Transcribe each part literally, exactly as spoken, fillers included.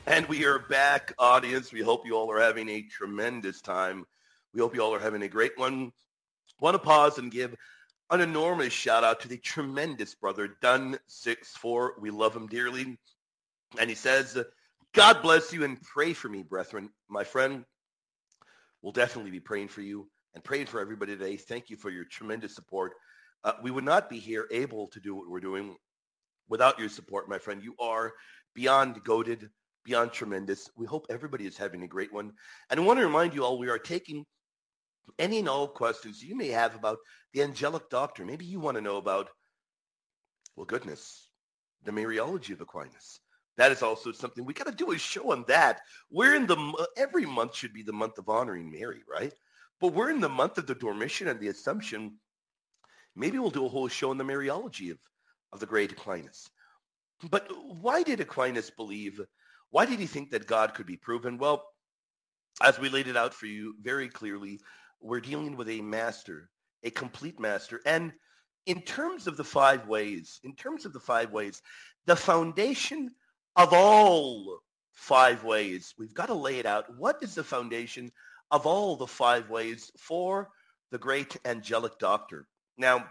And we are back, audience. We hope you all are having a tremendous time. We hope you all are having a great one. Want to pause and give an enormous shout out to the tremendous brother, Dun six four. We love him dearly. And he says, God bless you and pray for me, brethren. My friend, we'll definitely be praying for you and praying for everybody today. Thank you for your tremendous support. Uh, we would not be here able to do what we're doing without your support, my friend. You are beyond goated, beyond tremendous. We hope everybody is having a great one. And I want to remind you all, we are taking any and all questions you may have about the angelic doctor. Maybe you want to know about, well, goodness, the Mariology of Aquinas. That is also something we got to do a show on that. We're in the, every month should be the month of honoring Mary, right? But we're in the month of the Dormition and the Assumption. Maybe we'll do a whole show on the Mariology of, of the great Aquinas. But why did Aquinas believe, why did he think that God could be proven? Well, as we laid it out for you very clearly, we're dealing with a master, a complete master. And in terms of the five ways, in terms of the five ways, the foundation of all five ways, we've got to lay it out. What is the foundation of all the five ways for the great angelic doctor? Now,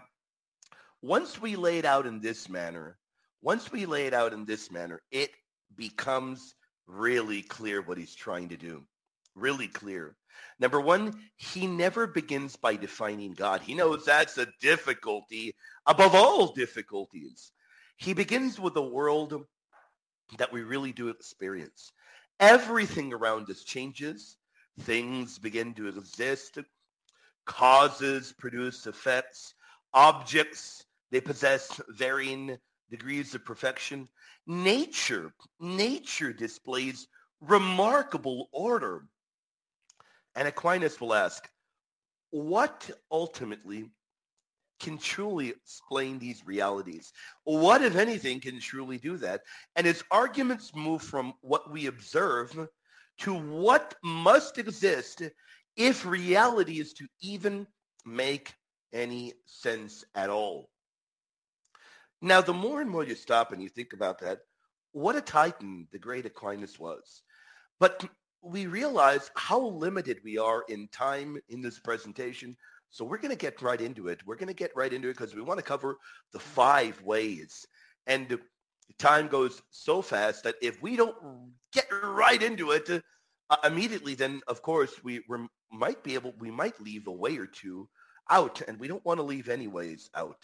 once we lay it out in this manner, once we lay it out in this manner, it becomes really clear what he's trying to do. Really clear. Number one, he never begins by defining God. He knows that's a difficulty above all difficulties. He begins with the world that we really do experience. Everything around us changes. Things begin to exist. Causes produce effects. Objects, they possess varying degrees of perfection. Nature, nature displays remarkable order. And Aquinas will ask, what ultimately can truly explain these realities? What, if anything, can truly do that? And his arguments move from what we observe to what must exist if reality is to even make any sense at all. Now, the more and more you stop and you think about that, what a titan the great Aquinas was. But we realize how limited we are in time in this presentation. So we're going to get right into it. We're going to get right into it because we want to cover the five ways. And time goes so fast that if we don't get right into it uh, immediately, then of course we we might be able, we might leave a way or two out, and we don't want to leave any ways out.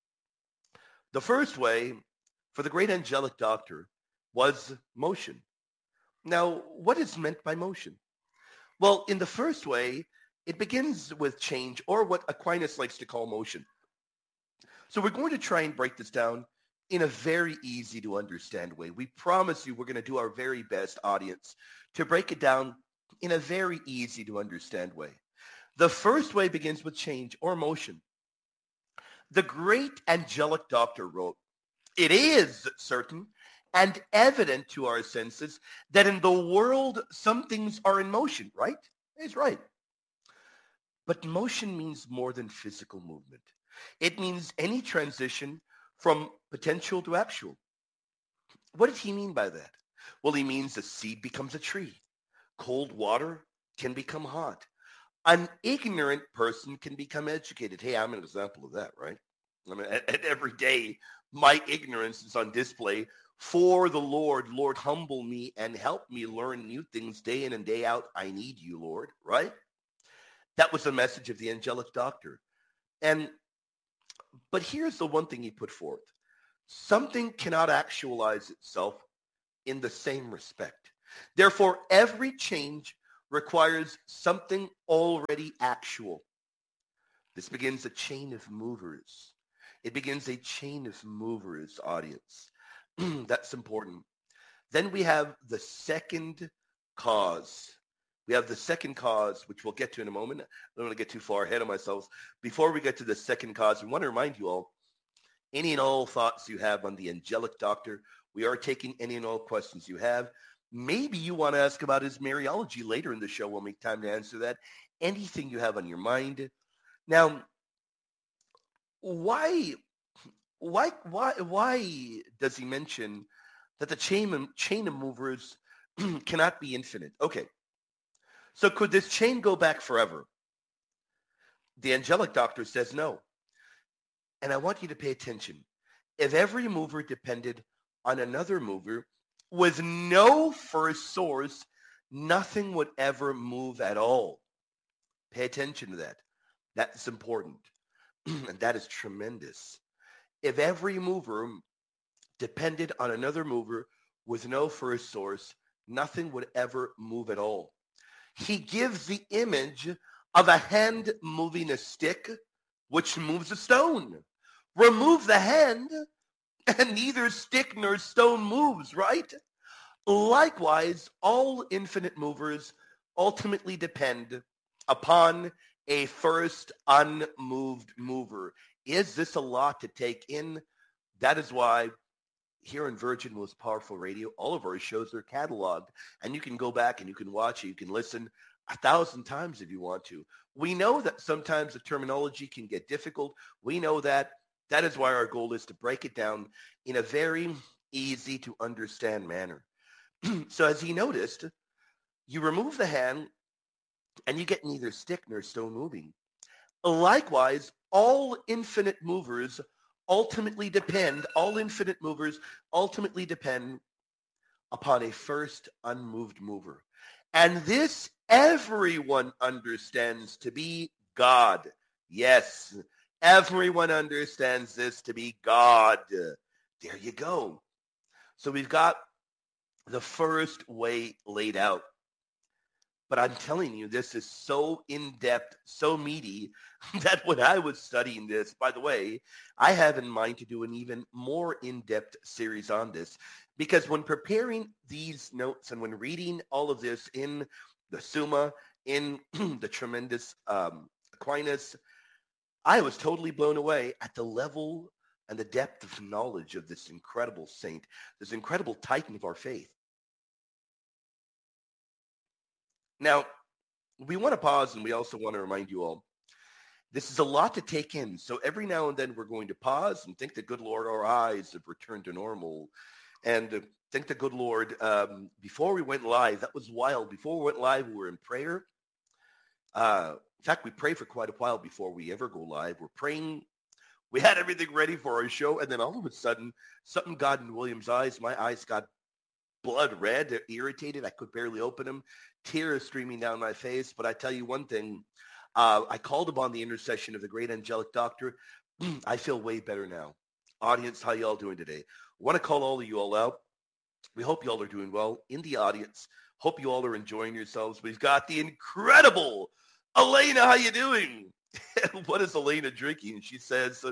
The first way for the great angelic doctor was motion. Now, what is meant by motion? Well, in the first way, it begins with change, or what Aquinas likes to call motion. So we're going to try and break this down in a very easy to understand way. We promise you we're going to do our very best, audience, to break it down in a very easy to understand way. The first way begins with change or motion. The great angelic doctor wrote, "It is certain and evident to our senses that in the world some things are in motion," right? He's right. But motion means more than physical movement. It means any transition from potential to actual. What did he mean by that? Well, he means a seed becomes a tree. Cold water can become hot. An ignorant person can become educated. Hey, I'm an example of that, right? I mean, and every day my ignorance is on display for the Lord. Lord, humble me and help me learn new things day in and day out. I need you, Lord, right? That was the message of the angelic doctor. And, but here's the one thing he put forth. Something cannot actualize itself in the same respect. Therefore, every change requires something already actual. This begins a chain of movers. It begins a chain of movers, audience. That's important. Then we have the second cause. We have the second cause, which we'll get to in a moment. I don't want to get too far ahead of myself. Before we get to the second cause, we want to remind you all, any and all thoughts you have on the angelic doctor, we are taking any and all questions you have. Maybe you want to ask about his Mariology later in the show. We'll make time to answer that. Anything you have on your mind. Now, why, why, why, why does he mention that the chain of, chain of movers cannot be infinite. Okay. So could this chain go back forever? The angelic doctor says no. And I want you to pay attention. If every mover depended on another mover with no first source, nothing would ever move at all. Pay attention to that. That's important. And that is tremendous. If every mover depended on another mover with no first source, nothing would ever move at all. He gives the image of a hand moving a stick, which moves a stone. Remove the hand, and neither stick nor stone moves, right? Likewise, all infinite movers ultimately depend upon a first unmoved mover. Is this a lot to take in? That is why here in Virgin Most Powerful Radio, all of our shows are cataloged, and you can go back and you can watch it. You can listen a thousand times if you want to. We know that sometimes the terminology can get difficult. We know that. That is why our goal is to break it down in a very easy to understand manner. So as he noticed, you remove the hand and you get neither stick nor stone moving. Likewise, all infinite movers ultimately depend, all infinite movers ultimately depend upon a first unmoved mover. And this everyone understands to be God. Yes, everyone understands this to be God. There you go. So we've got the first way laid out. But I'm telling you, this is so in-depth, so meaty, that when I was studying this, by the way, I have in mind to do an even more in-depth series on this. Because when preparing these notes and when reading all of this in the Summa, in the tremendous um, Aquinas, I was totally blown away at the level and the depth of knowledge of this incredible saint, this incredible titan of our faith. Now, we want to pause, and we also want to remind you all, this is a lot to take in. So every now and then we're going to pause and thank the good Lord our eyes have returned to normal. And uh, thank the good Lord, um, before we went live, that was wild. Before we went live, we were in prayer. Uh, in fact, we prayed for quite a while before we ever go live. We're praying. We had everything ready for our show. And then all of a sudden, something got in William's eyes. My eyes got blood red. They're irritated. I could barely open them. Tears streaming down my face. But I tell you one thing. Uh, I called upon the intercession of the great angelic doctor. I feel way better now. Audience, how y'all doing today? I want to call all of you all out. We hope you all are doing well. In the audience, hope you all are enjoying yourselves. We've got the incredible Elena. How you doing? What is Elena drinking? She says,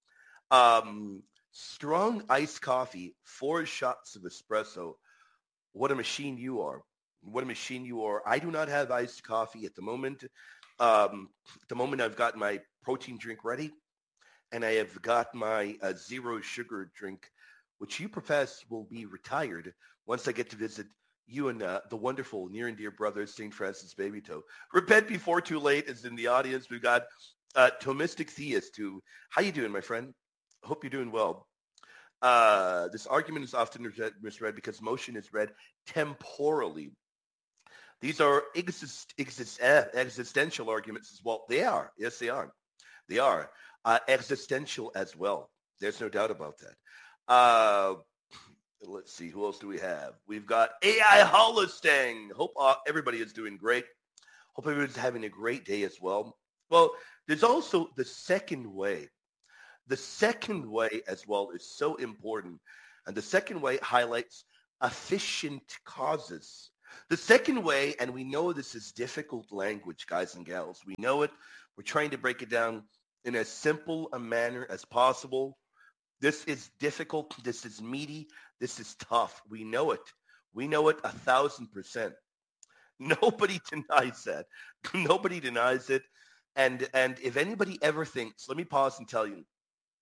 um, strong iced coffee, four shots of espresso. What a machine you are. What a machine you are. I do not have iced coffee at the moment. Um, at the moment, I've got my protein drink ready, and I have got my uh, zero sugar drink, which you profess will be retired once I get to visit you and uh, the wonderful near and dear brother, Saint Francis Babytoe. Repent before too late is in the audience. We've got uh, Thomistic Theist who, how you doing, my friend? Hope you're doing well. Uh, this argument is often misread because motion is read temporally. These are exist, exist, uh, existential arguments as well. They are. Yes, they are. They are. Uh, existential as well. There's no doubt about that. Uh, let's see. Who else do we have? We've got A I Holostang. Hope uh, everybody is doing great. Hope everybody's having a great day as well. Well, there's also the second way. The second way as well is so important. And the second way highlights efficient causes. The second way, and we know this is difficult language, guys and gals. We know it. We're trying to break it down in as simple a manner as possible. This is difficult. This is meaty. This is tough. We know it. We know it a thousand percent. Nobody denies that. Nobody denies it. And, and if anybody ever thinks, let me pause and tell you,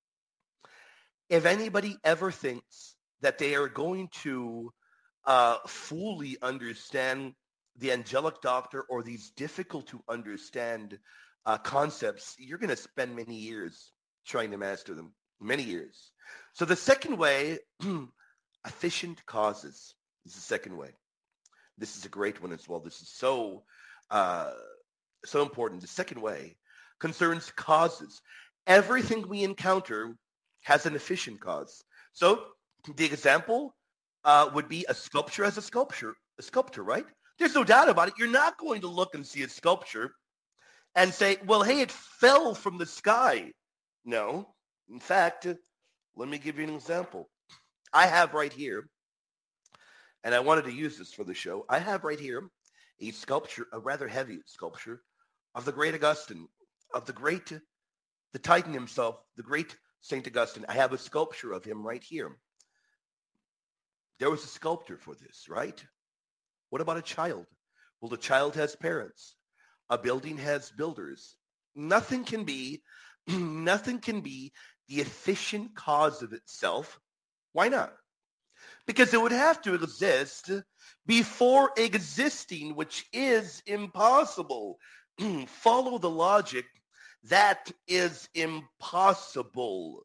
if anybody ever thinks that they are going to uh, fully understand the angelic doctor or these difficult to understand uh, concepts, you're going to spend many years trying to master them, many years. So the second way, efficient causes is the second way. This is a great one as well. This is so, uh, so important. The second way concerns causes. Everything we encounter has an efficient cause. So the example uh, would be a sculpture as a sculpture, a sculptor, right? There's no doubt about it. You're not going to look and see a sculpture and say, well, hey, it fell from the sky. No. In fact, let me give you an example. I have right here, and I wanted to use this for the show, I have right here a sculpture, a rather heavy sculpture of the great Augustine, of the great, the Titan himself, the great Saint Augustine. I have a sculpture of him right here. There was a sculptor for this, right? What about a child? Well, the child has parents. A building has builders. Nothing can be, nothing can be the efficient cause of itself. Why not? Because it would have to exist before existing, which is impossible. Follow the logic. That is impossible.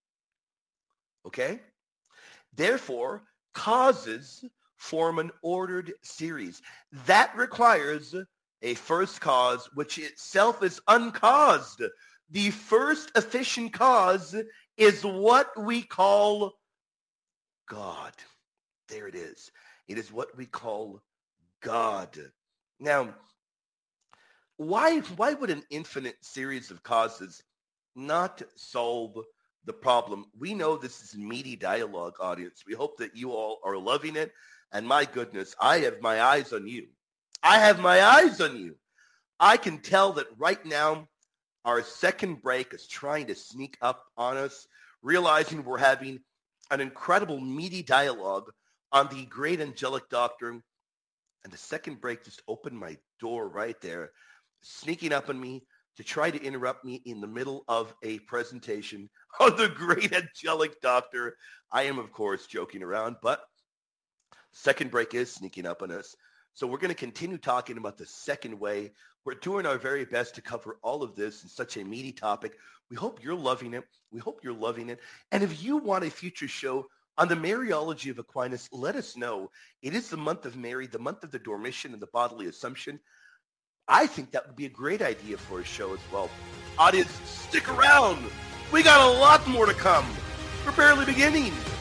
Okay? Therefore, causes form an ordered series. That requires a first cause, which itself is uncaused. The first efficient cause is what we call God. There it is. It is what we call God. Now, why, why would an infinite series of causes not solve the problem? We know this is meaty dialogue, audience. We hope that you all are loving it. And my goodness, I have my eyes on you. I have my eyes on you. I can tell that right now our second break is trying to sneak up on us, realizing we're having an incredible meaty dialogue on the great angelic doctrine. And the second break just opened my door right there, sneaking up on me to try to interrupt me in the middle of a presentation on the great angelic doctor. I am, of course, joking around, but second break is sneaking up on us. So we're going to continue talking about the second way. We're doing our very best to cover all of this in such a meaty topic. We hope you're loving it. We hope you're loving it. And if you want a future show on the Mariology of Aquinas, let us know. It is the month of Mary, the month of the Dormition and the bodily Assumption. I think that would be a great idea for a show as well. Audience, stick around. We got a lot more to come. We're barely beginning.